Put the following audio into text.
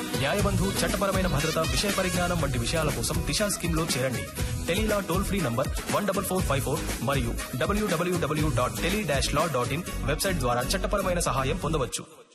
న్యాయబంధు, చట్టపరమైన భద్రత, విషయ పరిజ్ఞానం వంటి విషయాల కోసం దిశా స్కీమ్ లో చేరండి. టెలీలా టోల్ ఫ్రీ నంబర్ 14454 మరియు www.tele-law.in వెబ్సైట్ ద్వారా చట్టపరమైన సహాయం పొందవచ్చు.